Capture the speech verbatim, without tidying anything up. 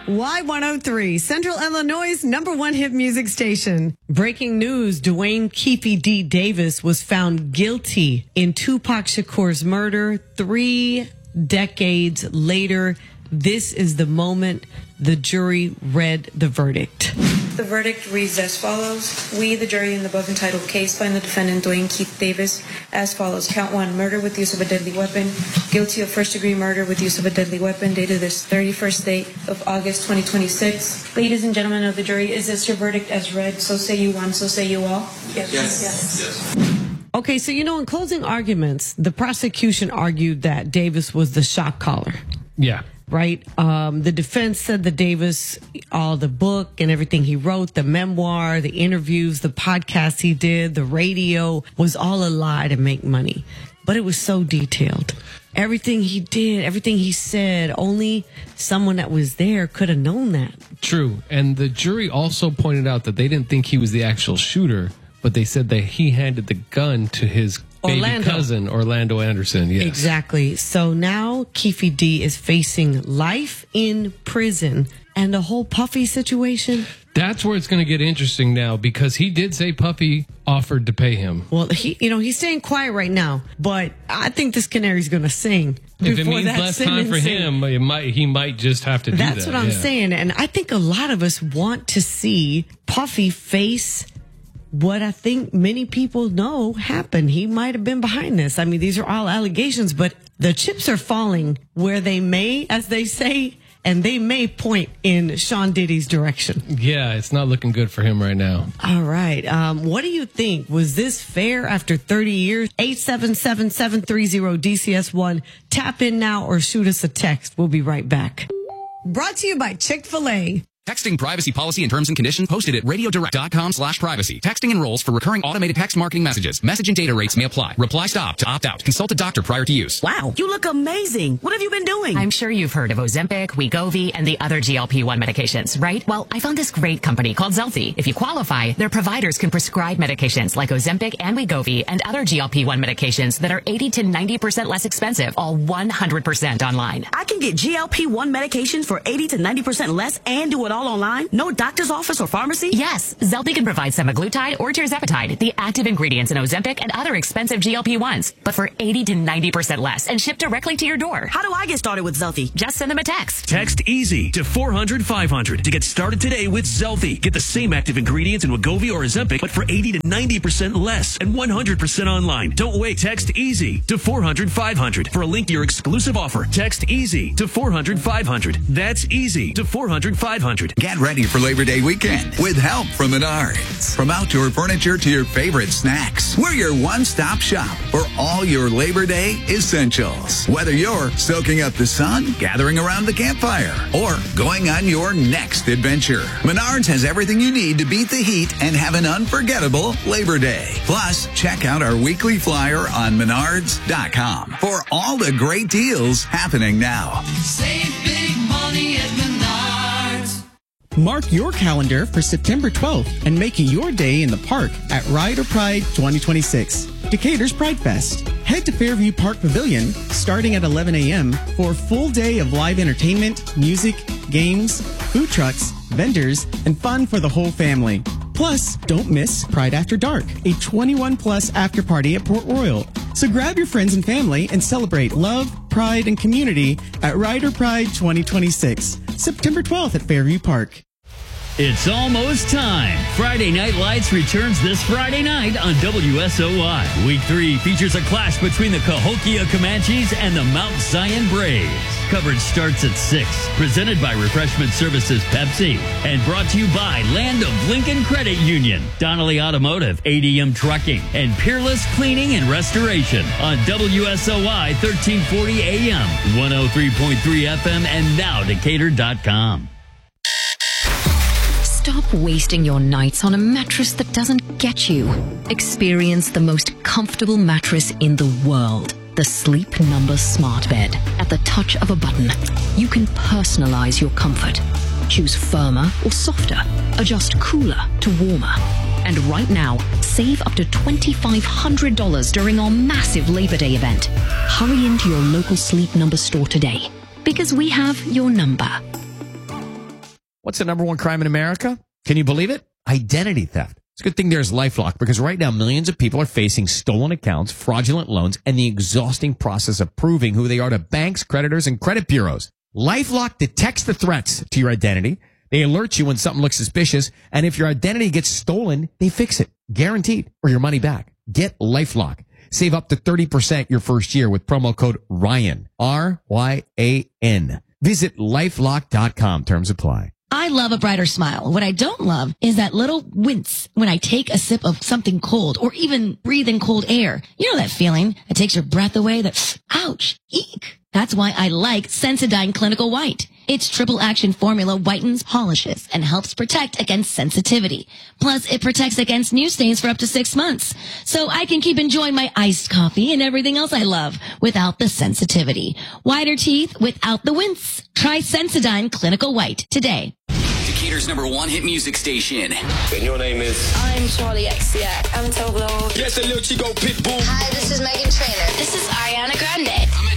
Y one oh three, Central Illinois' number one hit music station. Breaking news, Dwayne Keefe D. Davis was found guilty in Tupac Shakur's murder three decades later. This is the moment the jury read the verdict. The verdict reads as follows. We, the jury in the above entitled case, find the defendant Dwayne Keith Davis as follows. Count one, murder with use of a deadly weapon. Guilty of first-degree murder with use of a deadly weapon, dated this thirty-first day of August twenty twenty-six. Ladies and gentlemen of the jury, is this your verdict as read? So say you one, so say you all? Yes. Yes. Yes. yes. Okay, so you know, in closing arguments, the prosecution argued that Davis was the shot caller. Yeah. Right? Um, the defense said that Davis, all the book and everything he wrote, the memoir, the interviews, the podcast he did, the radio, was all a lie to make money. But it was so detailed. Everything he did, everything he said, only someone that was there could have known that. True. And the jury also pointed out that they didn't think he was the actual shooter, but they said that he handed the gun to his baby Orlando. cousin, Orlando Anderson. Yes. Exactly. So now Keefe D is facing life in prison, and the whole Puffy situation. That's where it's going to get interesting now, because he did say Puffy offered to pay him. Well, he, you know, he's staying quiet right now, but I think this canary's going to sing. If it means less time for him, it might, he might just have to do that. That's what I'm yeah. saying. And I think a lot of us want to see Puffy face what I think many people know happened. He might have been behind this. I mean, these are all allegations, but the chips are falling where they may, as they say, and they may point in Sean Diddy's direction. Yeah, it's not looking good for him right now. All right. Um, what do you think? Was this fair after thirty years? eight seven seven, seven three zero, D C S one. Tap in now or shoot us a text. We'll be right back. Brought to you by Chick-fil-A. Texting privacy policy and terms and conditions posted at radiodirect.com slash privacy. Texting enrolls for recurring automated text marketing messages. Message and data rates may apply. Reply stop to opt out. Consult a doctor prior to use. Wow, you look amazing. What have you been doing? I'm sure you've heard of Ozempic, Wegovy, and the other G L P one medications, right? Well, I found this great company called Zelfie. If you qualify, their providers can prescribe medications like Ozempic and Wegovy and other G L P one medications that are eighty to ninety percent less expensive, all one hundred percent online. I can get G L P one medications for eighty to ninety percent less and do it all online? No doctor's office or pharmacy? Yes, Zelfie can provide semaglutide or tirzepatide, the active ingredients in Ozempic and other expensive G L P ones, but for eighty to ninety percent less and shipped directly to your door. How do I get started with Zelfie? Just send them a text. Text EASY to four hundred, five hundred to get started today with Zelfie. Get the same active ingredients in Wegovy or Ozempic, but for eighty to ninety percent less and one hundred percent online. Don't wait. Text EASY to four hundred, five hundred for a link to your exclusive offer. Text EASY to four hundred, five hundred. That's EASY to four hundred, five hundred. Get ready for Labor Day weekend with help from Menards. From outdoor furniture to your favorite snacks, we're your one-stop shop for all your Labor Day essentials. Whether you're soaking up the sun, gathering around the campfire, or going on your next adventure, Menards has everything you need to beat the heat and have an unforgettable Labor Day. Plus, check out our weekly flyer on menards dot com for all the great deals happening now. Save big money at Menards. Mark your calendar for September twelfth and make your day in the park at Ride or Pride twenty twenty-six, Decatur's Pride Fest. Head to Fairview Park Pavilion starting at eleven a.m. for a full day of live entertainment, music, games, food trucks, vendors, and fun for the whole family. Plus, don't miss Pride After Dark, a twenty-one plus after party at Port Royal. So grab your friends and family and celebrate love, pride, and community at Ride or Pride twenty twenty-six, September twelfth at Fairview Park. It's almost time. Friday Night Lights returns this Friday night on W S O Y. Week three features a clash between the Cahokia Comanches and the Mount Zion Braves. Coverage starts at six. Presented by Refreshment Services Pepsi. And brought to you by Land of Lincoln Credit Union, Donnelly Automotive, A D M Trucking, and Peerless Cleaning and Restoration on W S O Y thirteen forty A M, one oh three point three F M, and now Decatur dot com. Stop wasting your nights on a mattress that doesn't get you. Experience the most comfortable mattress in the world. The Sleep Number Smart Bed. At the touch of a button, you can personalize your comfort. Choose firmer or softer. Adjust cooler to warmer. And right now, save up to twenty-five hundred dollars during our massive Labor Day event. Hurry into your local Sleep Number store today, because we have your number. What's the number one crime in America? Can you believe it? Identity theft. It's a good thing there's LifeLock, because right now millions of people are facing stolen accounts, fraudulent loans, and the exhausting process of proving who they are to banks, creditors, and credit bureaus. LifeLock detects the threats to your identity. They alert you when something looks suspicious, and if your identity gets stolen, they fix it. Guaranteed, or your money back. Get LifeLock. Save up to thirty percent your first year with promo code RYAN. R Y A N. Visit lifelock dot com. Terms apply. I love a brighter smile. What I don't love is that little wince when I take a sip of something cold or even breathe in cold air. You know that feeling that takes your breath away? That, ouch, eek. That's why I like Sensodyne Clinical White. Its triple action formula whitens, polishes, and helps protect against sensitivity. Plus, it protects against new stains for up to six months. So I can keep enjoying my iced coffee and everything else I love without the sensitivity. Whiter teeth without the wince. Try Sensodyne Clinical White today. Decatur's number one hit music station. And your name is? I'm Charlie X C X. I'm Toblo. Yes, a little Chico Pitbull. Hi, this is Megan Trainor. This is Ariana Grande. I'm